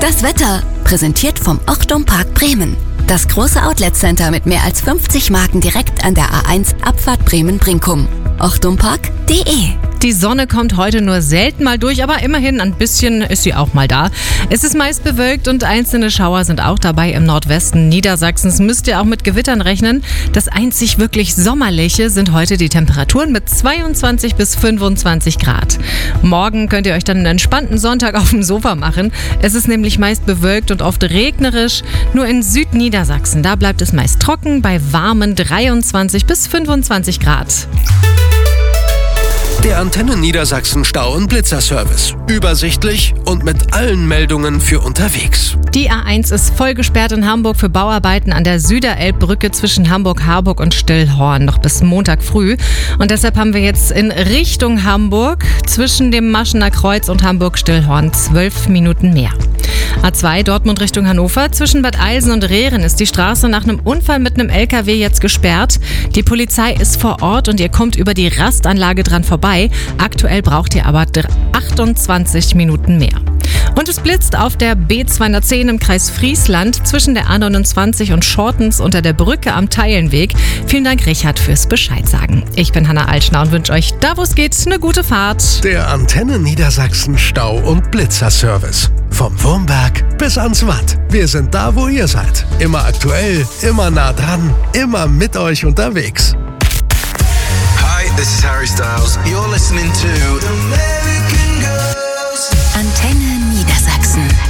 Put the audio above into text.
Das Wetter, präsentiert vom Ochtum Park Bremen. Das große Outlet-Center mit mehr als 50 Marken direkt an der A1 Abfahrt Bremen-Brinkum. ochtumpark.de. Die Sonne kommt heute nur selten mal durch, aber immerhin ein bisschen ist sie auch mal da. Es ist meist bewölkt und einzelne Schauer sind auch dabei im Nordwesten Niedersachsens. Müsst ihr auch mit Gewittern rechnen. Das einzig wirklich Sommerliche sind heute die Temperaturen mit 22 bis 25 Grad. Morgen könnt ihr euch dann einen entspannten Sonntag auf dem Sofa machen. Es ist nämlich meist bewölkt und oft regnerisch. Nur in Südniedersachsen, da bleibt es meist trocken bei warmen 23 bis 25 Grad. Der Antenne Niedersachsen Stau- und Blitzerservice. Übersichtlich und mit allen Meldungen für unterwegs. Die A1 ist voll gesperrt in Hamburg für Bauarbeiten an der Süderelbbrücke zwischen Hamburg-Harburg und Stillhorn noch bis Montag früh. Und deshalb haben wir jetzt in Richtung Hamburg zwischen dem Maschener Kreuz und Hamburg-Stillhorn 12 Minuten mehr. A2 Dortmund Richtung Hannover. Zwischen Bad Eilsen und Rehren ist die Straße nach einem Unfall mit einem LKW jetzt gesperrt. Die Polizei ist vor Ort und ihr kommt über die Rastanlage dran vorbei. Aktuell braucht ihr aber 28 Minuten mehr. Und es blitzt auf der B210 im Kreis Friesland zwischen der A29 und Schortens unter der Brücke am Teilenweg. Vielen Dank, Richard, fürs Bescheid sagen. Ich bin Hanna Altschner und wünsche euch, da wo es geht, eine gute Fahrt. Der Antenne Niedersachsen Stau- und Blitzerservice. Vom Wurmberg bis ans Watt. Wir sind da, wo ihr seid. Immer aktuell, immer nah dran, immer mit euch unterwegs. Hi, this is Harry Styles. You're listening to American Girls. Antenne Niedersachsen.